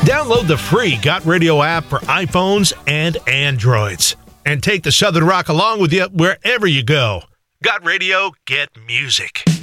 Download the free Got Radio app for iPhones and Androids. And take the Southern Rock along with you wherever you go. Got Radio, get music.